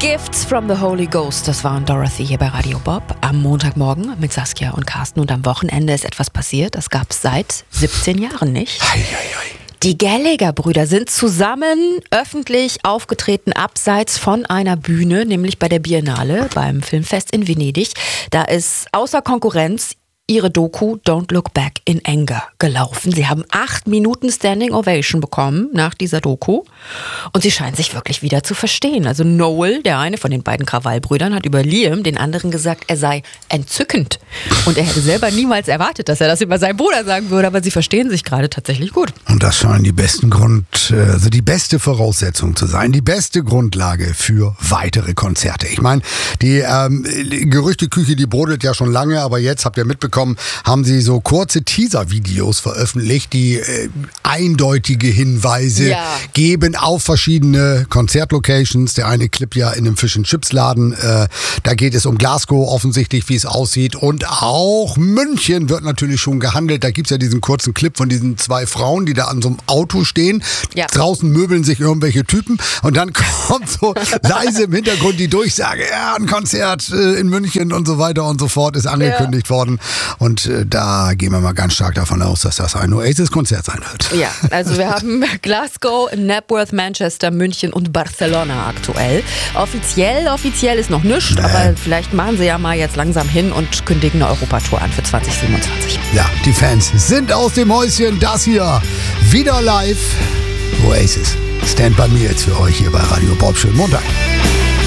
Gifts from the Holy Ghost, das waren Dorothy hier bei Radio Bob. Am Montagmorgen mit Saskia und Carsten und am Wochenende ist etwas passiert, das gab es seit 17 Jahren nicht. Die Gallagher-Brüder sind zusammen öffentlich aufgetreten, abseits von einer Bühne, nämlich bei der Biennale, beim Filmfest in Venedig. Da ist außer Konkurrenz ihre Doku Don't Look Back in Anger gelaufen. Sie haben 8 Minuten Standing Ovation bekommen nach dieser Doku und sie scheinen sich wirklich wieder zu verstehen. Also Noel, der eine von den beiden Krawallbrüdern, hat über Liam, den anderen, gesagt, er sei entzückend und er hätte selber niemals erwartet, dass er das über seinen Bruder sagen würde, aber sie verstehen sich gerade tatsächlich gut. Und das scheint die beste Voraussetzung zu sein, die beste Grundlage für weitere Konzerte. Ich meine, die Gerüchteküche, die brodelt ja schon lange, aber jetzt habt ihr mitbekommen, haben sie so kurze Teaser-Videos veröffentlicht, die eindeutige Hinweise geben auf verschiedene Konzertlocations. Der eine Clip ja in einem Fish-and-Chips-Laden. Da geht es um Glasgow offensichtlich, wie es aussieht. Und auch München wird natürlich schon gehandelt. Da gibt es ja diesen kurzen Clip von diesen 2 Frauen, die da an so einem Auto stehen. Ja. Draußen möbeln sich irgendwelche Typen. Und dann kommt so leise im Hintergrund die Durchsage, ja, ein Konzert in München und so weiter und so fort ist angekündigt worden. Und da gehen wir mal ganz stark davon aus, dass das ein Oasis-Konzert sein wird. Ja, also wir haben Glasgow, Knebworth, Manchester, München und Barcelona aktuell. Offiziell ist noch nichts, aber vielleicht machen sie ja mal jetzt langsam hin und kündigen eine Europatour an für 2027. Ja, die Fans sind aus dem Häuschen. Das hier wieder live. Oasis. Stand by Me jetzt für euch hier bei Radio Bob. Schönen Montag.